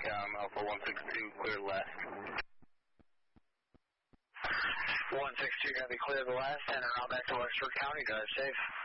Alpha 162, clear left. 162, going to be clear the last, and around back to Wexford County. Drive safe.